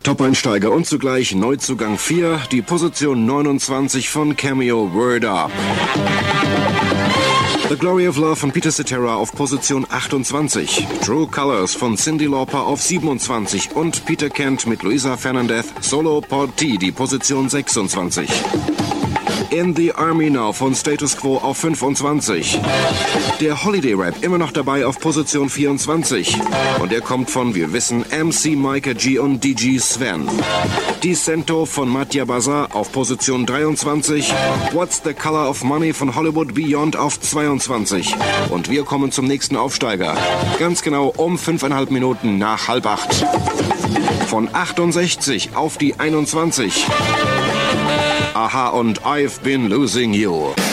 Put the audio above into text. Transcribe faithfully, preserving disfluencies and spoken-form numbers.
Top-Einsteiger und zugleich Neuzugang vier, die Position neunundzwanzig von Cameo, Word Up. The Glory of Love von Peter Cetera auf Position achtundzwanzig, True Colors von Cyndi Lauper auf siebenundzwanzig und Peter Kent mit Luisa Fernandez, Solo Part T, die Position sechsundzwanzig. In the Army Now von Status Quo auf fünfundzwanzig. Der Holiday Rap immer noch dabei auf Position vierundzwanzig. Und er kommt von, wir wissen, M C Micah G und D J Sven. Decento von Mattia Bazar auf Position dreiundzwanzig. What's the Color of Money von Hollywood Beyond auf zweiundzwanzig. Und wir kommen zum nächsten Aufsteiger. Ganz genau um fünfeinhalb Minuten nach halb acht. Von achtundsechzig auf die einundzwanzig. Aha und I've Been Losing You.